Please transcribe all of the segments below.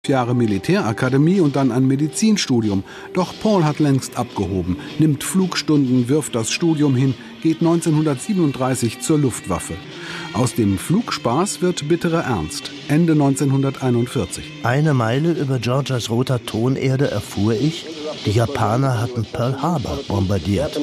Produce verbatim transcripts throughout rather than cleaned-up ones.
Jahre Militärakademie und dann ein Medizinstudium. Doch Paul hat längst abgehoben, nimmt Flugstunden, wirft das Studium hin, geht neunzehnhundertsiebenunddreißig zur Luftwaffe. Aus dem Flugspaß wird bitterer Ernst. Ende neunzehnhunderteinundvierzig. Eine Meile über Georgias roter Tonerde erfuhr ich, die Japaner hatten Pearl Harbor bombardiert.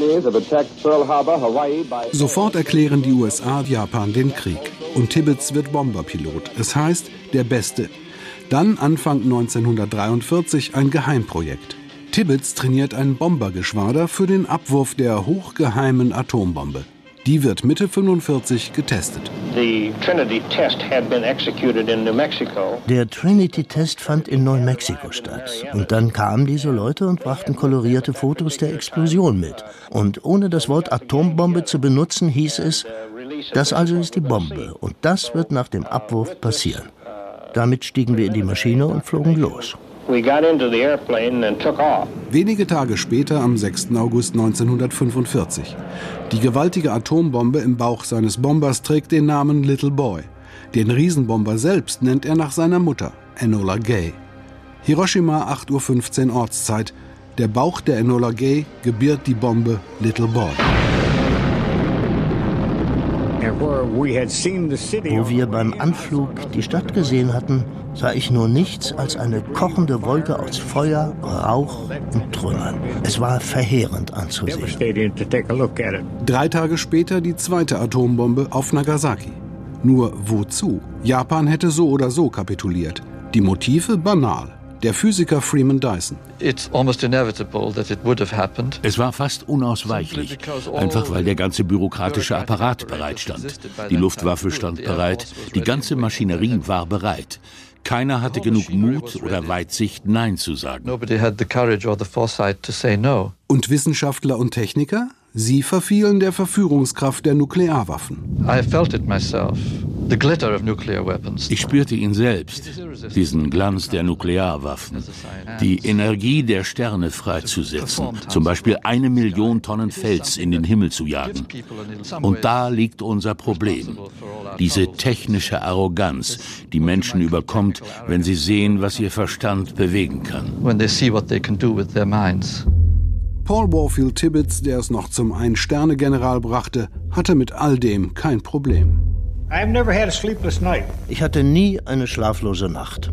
Sofort erklären die U S A Japan den Krieg. Und Tibbets wird Bomberpilot. Es heißt, der Beste. Dann Anfang neunzehnhundertdreiundvierzig ein Geheimprojekt. Tibbets trainiert ein Bombergeschwader für den Abwurf der hochgeheimen Atombombe. Die wird Mitte fünfundvierzig getestet. Der Trinity-Test fand in Neumexiko statt. Und dann kamen diese Leute und brachten kolorierte Fotos der Explosion mit. Und ohne das Wort Atombombe zu benutzen, hieß es, das also ist die Bombe und das wird nach dem Abwurf passieren. Damit stiegen wir in die Maschine und flogen los. Wenige Tage später, am sechsten August neunzehnhundertfünfundvierzig. Die gewaltige Atombombe im Bauch seines Bombers trägt den Namen Little Boy. Den Riesenbomber selbst nennt er nach seiner Mutter, Enola Gay. Hiroshima, acht Uhr fünfzehn Ortszeit. Der Bauch der Enola Gay gebiert die Bombe Little Boy. Wo wir beim Anflug die Stadt gesehen hatten, sah ich nur nichts als eine kochende Wolke aus Feuer, Rauch und Trümmern. Es war verheerend anzusehen. Drei Tage später die zweite Atombombe auf Nagasaki. Nur wozu? Japan hätte so oder so kapituliert. Die Motive banal. Der Physiker Freeman Dyson. Es war fast unausweichlich, einfach weil der ganze bürokratische Apparat bereitstand. Die Luftwaffe stand bereit, die ganze Maschinerie war bereit. Keiner hatte genug Mut oder Weitsicht, Nein zu sagen. Und Wissenschaftler und Techniker? Sie verfielen der Verführungskraft der Nuklearwaffen. Ich spürte ihn selbst, diesen Glanz der Nuklearwaffen, die Energie der Sterne freizusetzen, zum Beispiel eine Million Tonnen Fels in den Himmel zu jagen. Und da liegt unser Problem, diese technische Arroganz, die Menschen überkommt, wenn sie sehen, was ihr Verstand bewegen kann. Paul Warfield Tibbets, der es noch zum Ein-Sterne-General brachte, hatte mit all dem kein Problem. Ich hatte nie eine schlaflose Nacht.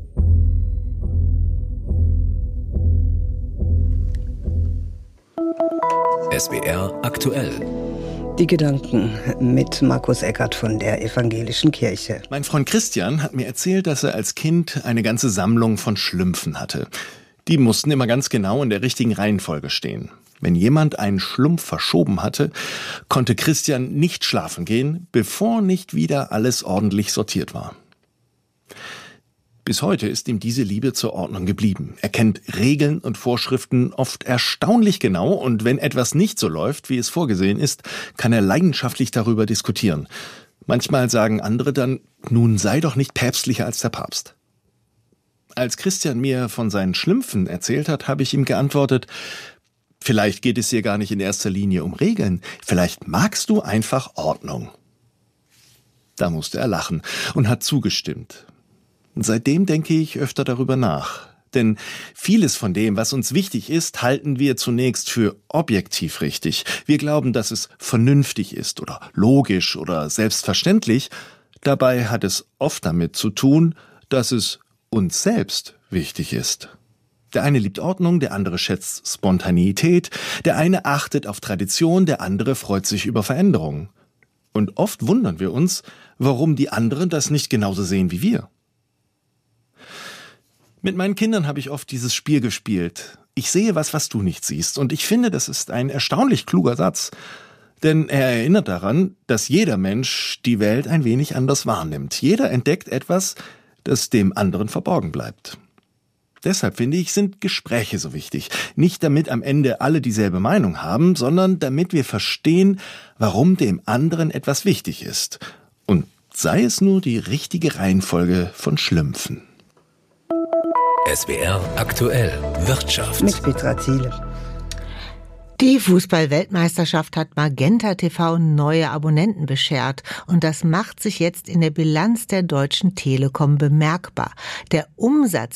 S W R aktuell. Die Gedanken mit Markus Eckert von der Evangelischen Kirche. Mein Freund Christian hat mir erzählt, dass er als Kind eine ganze Sammlung von Schlümpfen hatte. Die mussten immer ganz genau in der richtigen Reihenfolge stehen. Wenn jemand einen Schlumpf verschoben hatte, konnte Christian nicht schlafen gehen, bevor nicht wieder alles ordentlich sortiert war. Bis heute ist ihm diese Liebe zur Ordnung geblieben. Er kennt Regeln und Vorschriften oft erstaunlich genau und wenn etwas nicht so läuft, wie es vorgesehen ist, kann er leidenschaftlich darüber diskutieren. Manchmal sagen andere dann, nun sei doch nicht päpstlicher als der Papst. Als Christian mir von seinen Schlümpfen erzählt hat, habe ich ihm geantwortet, vielleicht geht es dir gar nicht in erster Linie um Regeln, vielleicht magst du einfach Ordnung. Da musste er lachen und hat zugestimmt. Und seitdem denke ich öfter darüber nach. Denn vieles von dem, was uns wichtig ist, halten wir zunächst für objektiv richtig. Wir glauben, dass es vernünftig ist oder logisch oder selbstverständlich. Dabei hat es oft damit zu tun, dass es uns selbst wichtig ist. Der eine liebt Ordnung, der andere schätzt Spontaneität, der eine achtet auf Tradition, der andere freut sich über Veränderungen. Und oft wundern wir uns, warum die anderen das nicht genauso sehen wie wir. Mit meinen Kindern habe ich oft dieses Spiel gespielt. Ich sehe was, was du nicht siehst. Und ich finde, das ist ein erstaunlich kluger Satz. Denn er erinnert daran, dass jeder Mensch die Welt ein wenig anders wahrnimmt. Jeder entdeckt etwas, das dem anderen verborgen bleibt. Deshalb finde ich, sind Gespräche so wichtig. Nicht damit am Ende alle dieselbe Meinung haben, sondern damit wir verstehen, warum dem anderen etwas wichtig ist. Und sei es nur die richtige Reihenfolge von Schlümpfen. S W R aktuell Wirtschaft. Mit Petra Thiele. Die Fußball-Weltmeisterschaft hat Magenta T V neue Abonnenten beschert und das macht sich jetzt in der Bilanz der Deutschen Telekom bemerkbar. Der Umsatz